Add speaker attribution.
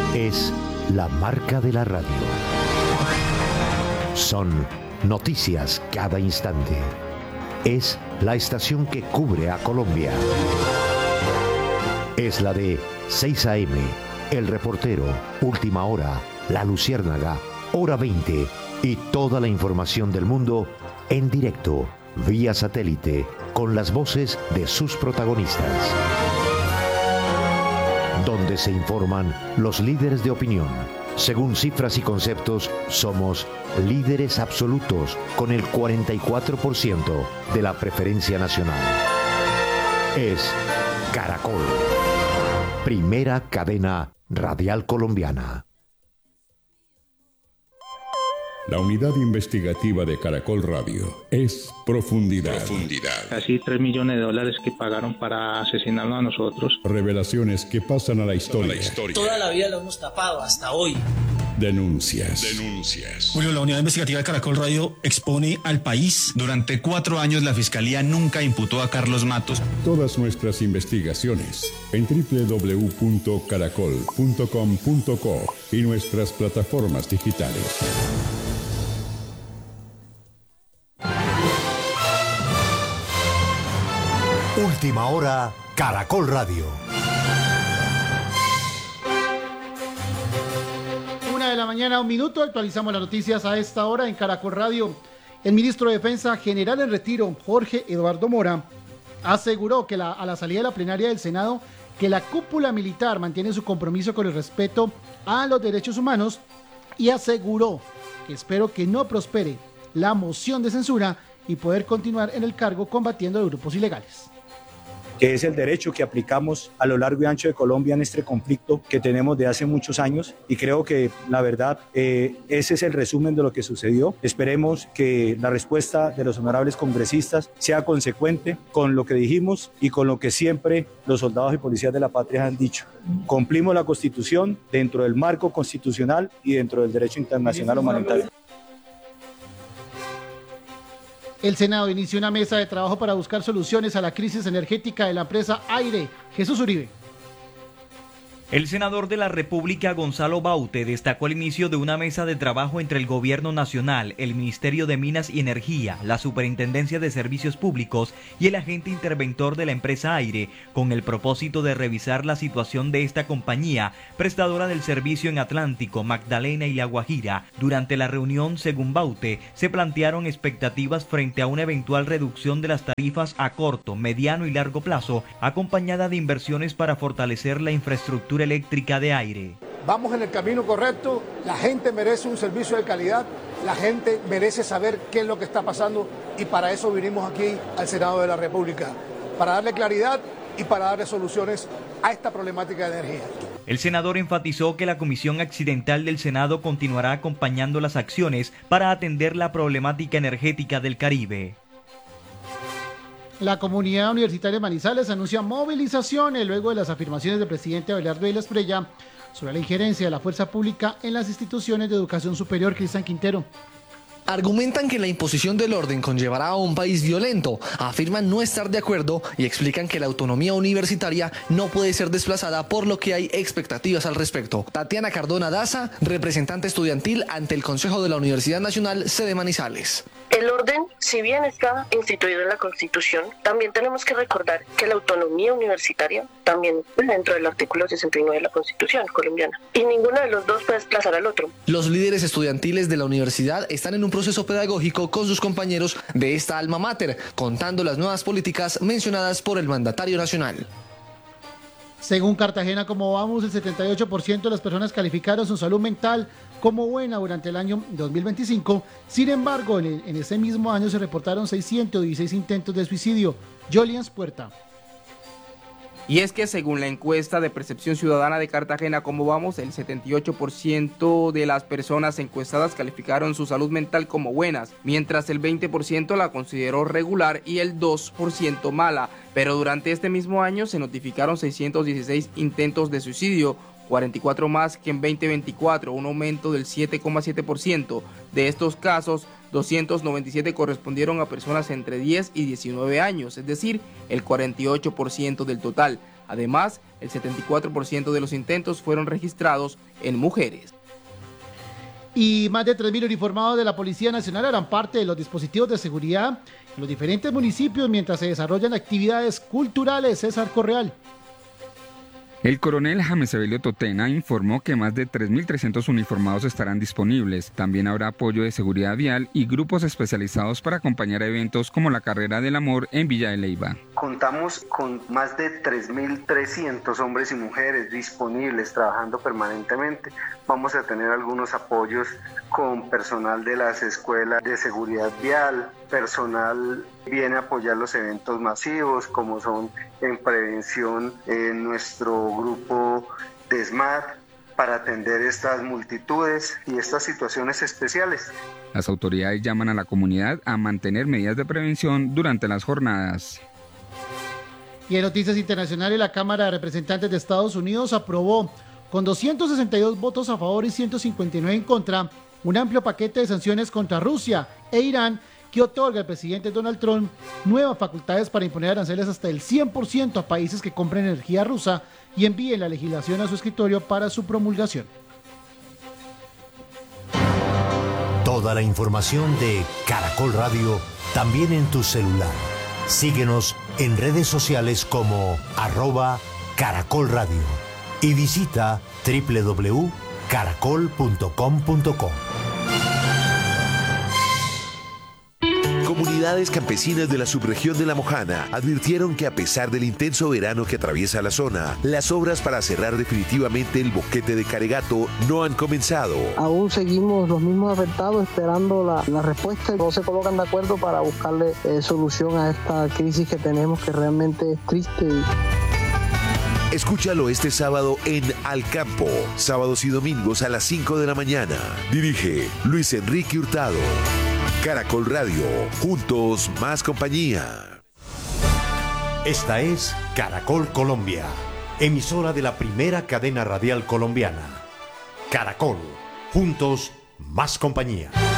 Speaker 1: Es la marca de la radio. Son noticias cada instante. Es la estación que cubre a Colombia. Es la de 6 AM, El Reportero, Última Hora, La Luciérnaga, Hora 20 y toda la información del mundo en directo, vía satélite, con las voces de sus protagonistas. Donde se informan los líderes de opinión. Según cifras y conceptos, somos líderes absolutos con el 44% de la preferencia nacional. Es Caracol, primera cadena radial colombiana.
Speaker 2: La unidad investigativa de Caracol Radio es Profundidad.
Speaker 3: Casi $3 millones que pagaron para asesinarnos a nosotros.
Speaker 2: Revelaciones que pasan a la historia.
Speaker 4: Toda la vida lo hemos tapado hasta hoy.
Speaker 2: Denuncias.
Speaker 5: Julio, la unidad investigativa de Caracol Radio expone al país.
Speaker 6: Durante 4 años la Fiscalía nunca imputó a Carlos Matos.
Speaker 2: Todas nuestras investigaciones en www.caracol.com.co y nuestras plataformas digitales.
Speaker 1: Última Hora, Caracol Radio.
Speaker 7: 1:00 a.m, actualizamos las noticias a esta hora en Caracol Radio. El ministro de Defensa, general en retiro, Jorge Eduardo Mora, aseguró que a la salida de la plenaria del Senado, que la cúpula militar mantiene su compromiso con el respeto a los derechos humanos y aseguró que espero que no prospere la moción de censura y poder continuar en el cargo combatiendo a los grupos ilegales.
Speaker 8: Que es el derecho que aplicamos a lo largo y ancho de Colombia en este conflicto que tenemos de hace muchos años, y creo que la verdad ese es el resumen de lo que sucedió. Esperemos que la respuesta de los honorables congresistas sea consecuente con lo que dijimos y con lo que siempre los soldados y policías de la patria han dicho. Cumplimos la Constitución dentro del marco constitucional y dentro del derecho internacional humanitario.
Speaker 7: El Senado inició una mesa de trabajo para buscar soluciones a la crisis energética de la empresa Aire. Jesús Uribe.
Speaker 9: El senador de la República, Gonzalo Baute, destacó el inicio de una mesa de trabajo entre el Gobierno Nacional, el Ministerio de Minas y Energía, la Superintendencia de Servicios Públicos y el agente interventor de la empresa Aire, con el propósito de revisar la situación de esta compañía, prestadora del servicio en Atlántico, Magdalena y La Guajira. Durante la reunión, según Baute, se plantearon expectativas frente a una eventual reducción de las tarifas a corto, mediano y largo plazo, acompañada de inversiones para fortalecer la infraestructura eléctrica de Aire.
Speaker 10: Vamos en el camino correcto, la gente merece un servicio de calidad, la gente merece saber qué es lo que está pasando, y para eso vinimos aquí al Senado de la República, para darle claridad y para darle soluciones a esta problemática de energía.
Speaker 9: El senador enfatizó que la Comisión Accidental del Senado continuará acompañando las acciones para atender la problemática energética del Caribe.
Speaker 7: La comunidad universitaria de Manizales anuncia movilizaciones luego de las afirmaciones del presidente Abelardo Vilas Prella sobre la injerencia de la fuerza pública en las instituciones de educación superior. Cristian Quintero.
Speaker 11: Argumentan que la imposición del orden conllevará a un país violento, afirman no estar de acuerdo y explican que la autonomía universitaria no puede ser desplazada, por lo que hay expectativas al respecto. Tatiana Cardona Daza, representante estudiantil ante el Consejo de la Universidad Nacional, sede Manizales.
Speaker 12: El orden, si bien está instituido en la Constitución, también tenemos que recordar que la autonomía universitaria también dentro del artículo 69 de la Constitución colombiana, y ninguno de los dos puede desplazar al otro.
Speaker 11: Los líderes estudiantiles de la universidad están en un proceso pedagógico con sus compañeros de esta alma mater, contando las nuevas políticas mencionadas por el mandatario nacional.
Speaker 7: Según Cartagena Como Vamos, el 78% de las personas calificaron su salud mental como buena durante el año 2025. Sin embargo, en ese mismo año se reportaron 616 intentos de suicidio. Jolians Puerta.
Speaker 13: Y es que según la encuesta de percepción ciudadana de Cartagena Como Vamos, el 78% de las personas encuestadas calificaron su salud mental como buenas, mientras el 20% la consideró regular y el 2% mala. Pero durante este mismo año se notificaron 616 intentos de suicidio, 44 más que en 2024, un aumento del 7,7%. De estos casos, 297 correspondieron a personas entre 10 y 19 años, es decir, el 48% del total. Además, el 74% de los intentos fueron registrados en mujeres.
Speaker 7: Y más de 3.000 uniformados de la Policía Nacional harán parte de los dispositivos de seguridad en los diferentes municipios mientras se desarrollan actividades culturales. César Correal.
Speaker 14: El coronel James Evelio Totena informó que más de 3.300 uniformados estarán disponibles. También habrá apoyo de seguridad vial y grupos especializados para acompañar eventos como la Carrera del Amor en Villa de Leyva.
Speaker 15: Contamos con más de 3.300 hombres y mujeres disponibles trabajando permanentemente. Vamos a tener algunos apoyos con personal de las escuelas de seguridad vial, personal viene a apoyar los eventos masivos como son en prevención en nuestro grupo de SMAT para atender estas multitudes y estas situaciones especiales.
Speaker 14: Las autoridades llaman a la comunidad a mantener medidas de prevención durante las jornadas.
Speaker 7: Y en noticias internacionales, la Cámara de Representantes de Estados Unidos aprobó con 262 votos a favor y 159 en contra un amplio paquete de sanciones contra Rusia e Irán que otorga al presidente Donald Trump nuevas facultades para imponer aranceles hasta el 100% a países que compren energía rusa y envíen la legislación a su escritorio para su promulgación.
Speaker 1: Toda la información de Caracol Radio también en tu celular. Síguenos en redes sociales como @Caracol Radio y visita www.caracol.com.co.
Speaker 16: Comunidades campesinas de la subregión de La Mojana advirtieron que a pesar del intenso verano que atraviesa la zona, las obras para cerrar definitivamente el boquete de Caregato no han comenzado.
Speaker 17: Aún seguimos los mismos afectados esperando la respuesta. No se colocan de acuerdo para buscarle solución a esta crisis que tenemos, que realmente es triste.
Speaker 16: Escúchalo este sábado en Al Campo, sábados y domingos a las 5 de la mañana. Dirige Luis Enrique Hurtado. Caracol Radio, juntos más compañía.
Speaker 1: Esta es Caracol Colombia, emisora de la primera cadena radial colombiana. Caracol, juntos más compañía.